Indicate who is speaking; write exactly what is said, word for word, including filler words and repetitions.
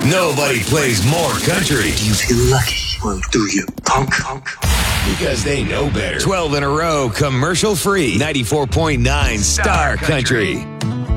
Speaker 1: Nobody plays more country.
Speaker 2: Do you feel lucky? Well, do you, punk? punk?
Speaker 1: Because they know better. twelve in a row, commercial free. ninety-four point nine Star Country.